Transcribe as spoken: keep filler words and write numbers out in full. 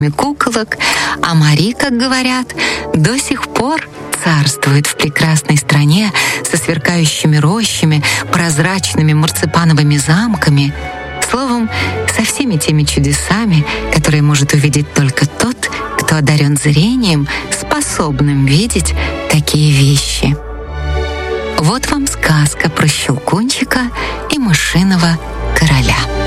куколок, а Мари, как говорят, до сих пор царствует в прекрасной стране со сверкающими рощами, прозрачными марципановыми замками, словом, со всеми теми чудесами, которые может увидеть только тот, кто одарен зрением, способным видеть такие вещи. Вот вам сказка про Щелкунчика и мышиного короля.